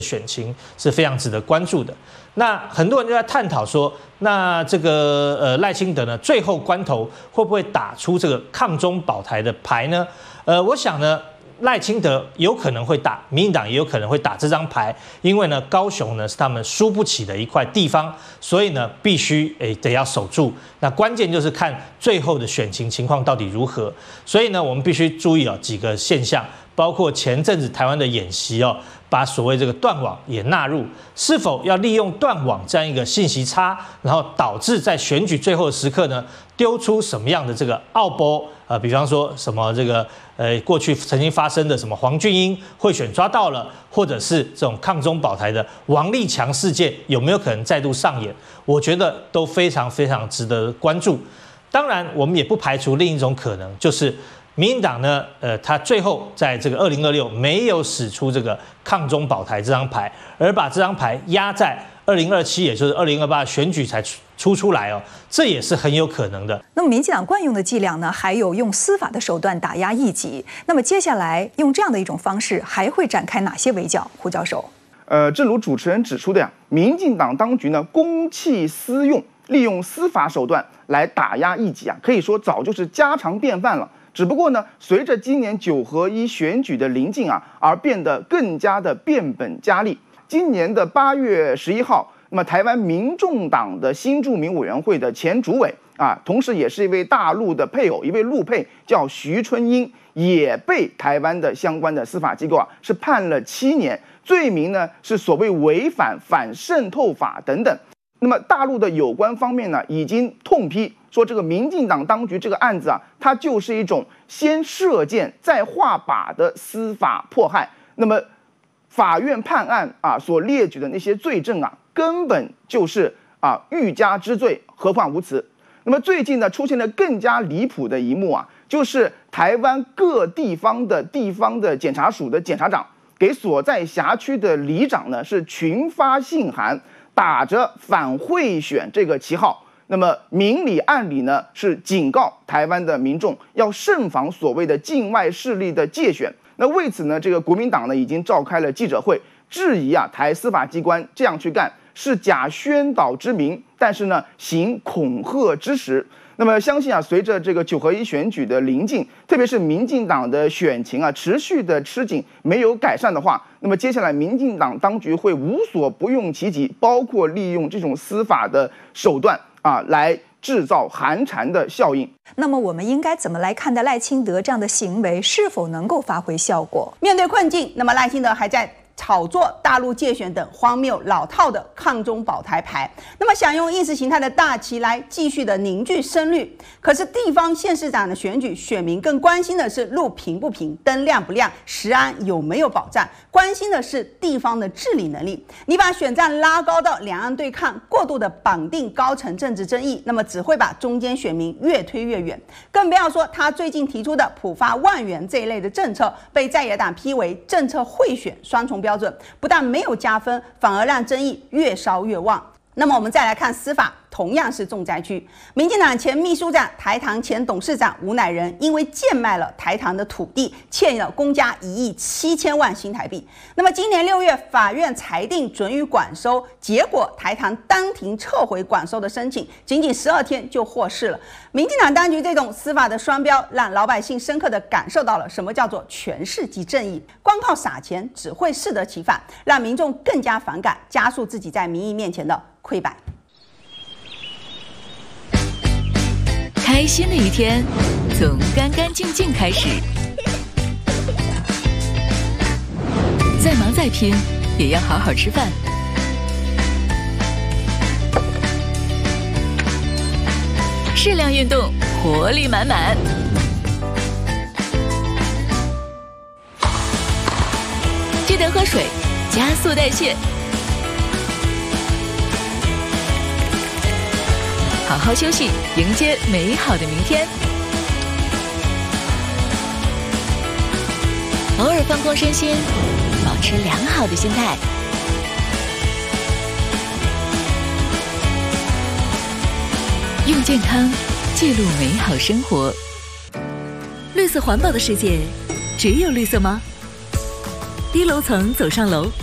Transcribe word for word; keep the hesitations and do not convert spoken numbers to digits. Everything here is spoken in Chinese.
选情是非常值得关注的。那很多人就在探讨说，那这个呃赖清德呢，最后关头会不会打出这个抗中保台的牌呢？呃，我想呢。赖清德有可能会打，民进党也有可能会打这张牌，因为呢，高雄呢是他们输不起的一块地方，所以呢，必须诶得要守住。那关键就是看最后的选情情况到底如何。所以呢，我们必须注意哦几个现象，包括前阵子台湾的演习哦，把所谓这个断网也纳入，是否要利用断网这样一个信息差，然后导致在选举最后的时刻呢，丢出什么样的这个奥波？呃，比方说什么这个呃，过去曾经发生的什么黄俊英贿选抓到了，或者是这种抗中保台的王立强事件，有没有可能再度上演？我觉得都非常非常值得关注。当然，我们也不排除另一种可能，就是民进党呢，呃，他最后在这个二零二六没有使出这个抗中保台这张牌，而把这张牌压在二零二七，也就是二零二八选举才出出来哦，这也是很有可能的。 那么民进党惯用的伎俩呢，还有用司法的手段打压异己。那么接下来用这样的一种方式，还会展开哪些围剿？胡教授， 呃，正如主持人指出的呀，民进党当局呢公器私用，利用司法手段来打压异己啊，可以说早就是家常便饭了。只不过呢，随着今年九合一选举的临近啊，而变得更加的变本加厉。今年的八月十一号，那么台湾民众党的新住民委员会的前主委啊，同时也是一位大陆的配偶，一位陆配叫徐春英，也被台湾的相关的司法机构啊是判了七年，罪名呢是所谓违反反渗透法等等。那么大陆的有关方面呢，已经痛批说，这个民进党当局这个案子啊，它就是一种先射箭再画靶的司法迫害。那么法院判案啊所列举的那些罪证啊，根本就是啊欲加之罪，何患无辞。那么最近呢，出现了更加离谱的一幕啊，就是台湾各地方的地方的检察署的检察长给所在辖区的里长呢是群发信函，打着反贿选这个旗号，那么明里暗里呢是警告台湾的民众要慎防所谓的境外势力的介选。那为此呢，这个国民党呢已经召开了记者会，质疑啊台司法机关这样去干是假宣导之名，但是呢行恐吓之实。那么相信啊，随着这个九合一选举的临近，特别是民进党的选情啊持续的吃紧，没有改善的话，那么接下来民进党当局会无所不用其极，包括利用这种司法的手段啊来制造寒蝉的效应。 那么我们应该怎么来看待赖清德这样的行为是否能够发挥效果？ 面对困境，那么赖清德还在炒作大陆介选等荒谬老套的抗中保台牌，那么想用意识形态的大旗来继续的凝聚声律。可是地方县市长的选举，选民更关心的是路平不平、灯亮不亮、食安有没有保障，关心的是地方的治理能力。你把选战拉高到两岸对抗，过度的绑定高层政治争议，那么只会把中间选民越推越远。更不要说他最近提出的普发万元这一类的政策，被在野党批为政策贿选、双重标准，不但没有加分，反而让争议越烧越旺。那么我们再来看司法，同样是重灾区。民进党前秘书长、台糖前董事长吴乃仁，因为贱卖了台糖的土地，欠了公家一亿七千万新台币。那么今年六月，法院裁定准予管收，结果台糖当庭撤回管收的申请，仅仅十二天就获释了。民进党当局这种司法的双标，让老百姓深刻地感受到了什么叫做权势即正义。光靠撒钱只会适得其反，让民众更加反感，加速自己在民意面前的溃败。 开心的一天从干干净净开始，再忙再拼也要好好吃饭。适量运动，活力满满。记得喝水，加速代谢。好好休息，迎接美好的明天。偶尔放空身心，保持良好的心态。用健康记录美好生活。绿色环保的世界，只有绿色吗？低楼层走上楼，